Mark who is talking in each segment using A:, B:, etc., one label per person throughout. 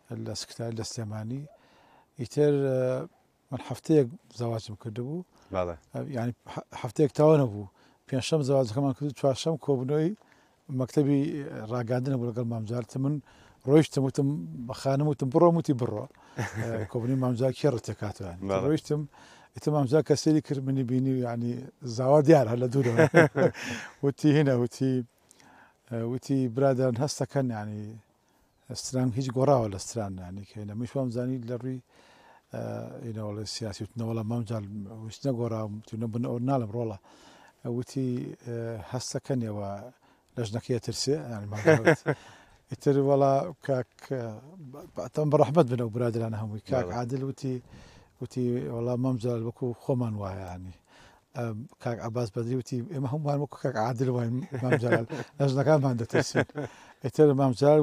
A: لە سکتار لە سلێمانی ئیتر من هەفتەیەک زەواجم کردبوو ینی هەفتەیەک تاوە نەبوو پێنجشەم زەواجەکەمان کرد چوارشەم کۆبنەوەی مەکتەبی ڕاگاندنە بوو لەگەڵ مامجارتە من ڕۆیشتم وتم بە خانم وتم بڕۆ وتی بڕۆ کۆبنی مامجار کێ ڕەتێکاتوان ڕۆیشتم ئیتر مامجار کە سەیری کرد منی بینی ینی زاوا دیار هەر لە دوورەوە وتی هێنە وتی برادران هەستەکەن ینی ستران هیچ گۆڕاوە لە ستران ینی کەینە میش وام زانی لە ڕووی ئینەوەڵە سیاسی وتنەوەڵە مامجار وشت نەگۆڕاوم بن ئەو ناڵم ڕۆڵە وتی هەستەکەنەوە لە ژنەکەی ترسێ ئیتر وەڵا کاکتەم بەڕەحمەت بنە و برادرانە هەمووی کاک عادل وتی وەڵا مامجار وەکو خۆمان وایە ینی کاک عەباس بەدری وتی ئێمە هەمووان وەکو کاک عادل وای مامجار لە ژنەکانمان دەترسین ئیتر مامجار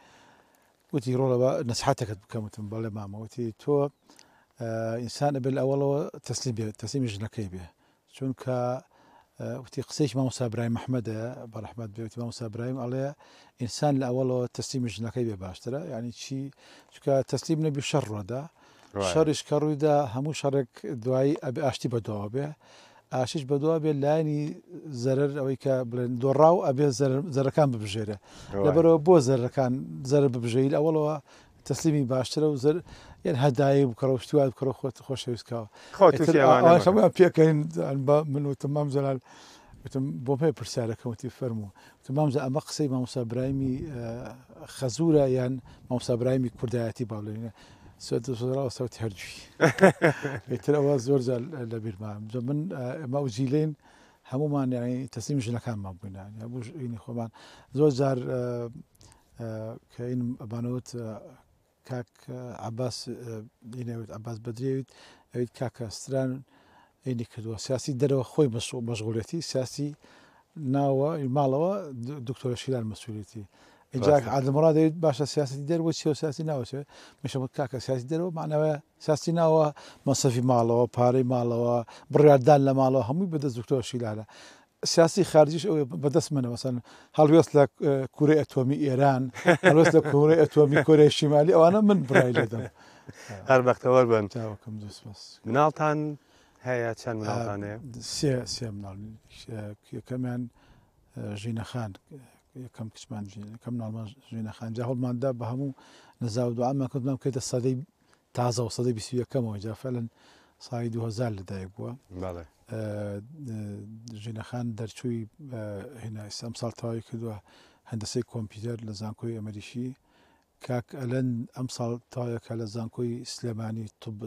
A: وتی ڕۆڵەوە نەسیحەتێکت بکەم وتم بەڵێ مامە وتی تۆ ئینسان ئەبێ لە ئەوڵەوە تەسلیمی ژنەکەی بێ چونکە وتی قسەیەکی مامۆستا برایم محەممەدە بەڕەحمەت بێ وتی مامۆستا برایم ئەڵێ ئینسان لە ئەوڵەوە تەسلیمی ژنەکەی بێ باشترە ینی چی چونکە تەسلیم نەبی شەڕ ڕۆدا شەڕیش کە ڕوویدا هەموو شەڕێک دوایی ئەبێ ئاشتی بەدواوە بێ ئاشیش بەدوا بێ لایانی زەرەر ئەوەی کە بڵێن دۆڕاو ئەبێ زەرەکان ببژێرە لەبەرەوە بۆ زەرەکان زەرە ببژەیل ئەوڵەوە تەسلیمی باشترە و یان هەدایی بکڕە و شتوات بکڕە خۆت خۆشەویستکەوە هەمووان پێکەین من وتم مامجلال وتم بۆ پێ پرسیارەکەوتی فەرموو وتم مامجا ئەمە قسەی مامۆستا برایمی خەزوورە یان مامۆستا برایمی کوردایەتی با بڵێنە سوێتەوە سەوتی هەرجووی ئیتر ئەوە زۆر لە بیرمان من ئەمە وجیلین هەمومان یانی تەسلیمی ژنەکانمان بووین هەبوو خۆمان زۆر جار کە این ئەبانەوت کاک عەباس دینەوێت عەباس بەدرێویت ئەویت کاکە ستران عینی کردووە سیاسی دەرەوە خۆی مەشغوڵێتی سیاسی ناوە ماڵەوە دکتۆرە شیلان مەسئولیەتی اینجا عادلمڕاد دەوێت باشە سیاسی دەرەوە چی سیاسی ناوەچێت میشەمت کاکە سیاسی دەرەوە معنەوە سیاسی ناوە مەسەفی ماڵەوە پارەی ماڵەوە بڕیاردان لە ماڵەوە هەمووی بەدەست دکتۆر شیلانە سیاسی خارجیش ئەوێ بەدەست منە مەسەن هەڵوێست لە کوورەی ئەتۆمی ئێران هەڵوێست لە کوورەی ئەتۆمی کۆرەی شیمالی ئەوانە من بڕای لێدەم
B: هەر بەختەوەر بن مناڵتان هەیە چەند مناڵتان هەیە
A: سێ مناڵ یەکەمیان ژینەخان یەکەم کچمان یەکەم ناڵمان ژینەخان جا هەوڵماندا بە هەموو نەزا و دوعامان کردمان بکەیتە سەدەی تازە و سەدەی 21ەمەوە جا فەلەن ساڵی 2000 لەدایک بووە ژینەخان دەرچووی هێنا ئەم ساڵ تەواوی کردووە هەندسەی کۆمپیوتەر لە زانکۆی ئەمەریشی کاک ئەلەن ئەم ساڵ تاوایەکە لە زانکۆی سلێمانی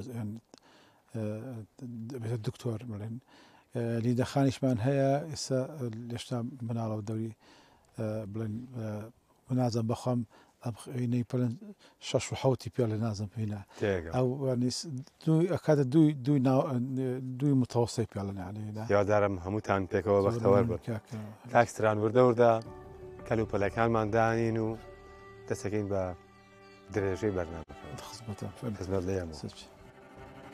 A: دکتۆر بڵێن لیدەخانیشمان هەیە ئێستا لێشتا مناڵەوە دەوری بڵێن نازم بەخۆم ئەمینەی پڵەن 6 و 7 پێ لە نازم هێنا ئەو ئەکاتە دوی متەوەسەی پێڵەن
B: یادارم هەمووتان پێکەوە بەختەوەر بن کاکستران وردە کەلوپەلەکانمان دانین و دەستەکەین بە درێژەی بەرنامە
A: خزمەت لە